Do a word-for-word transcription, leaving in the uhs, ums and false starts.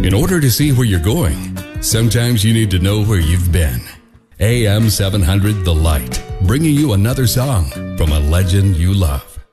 In order to see where you're going, sometimes you need to know where you've been. A M seven hundred The Light, bringing you another song from a legend you love.